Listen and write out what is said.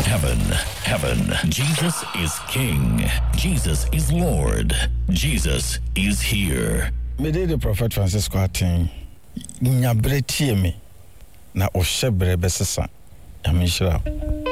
heaven. Jesus is King. Jesus is Lord. Jesus is here. Me did the Prophet Francisco Atin. Nyabre tie me. Na ohye bre besesa. Amishra.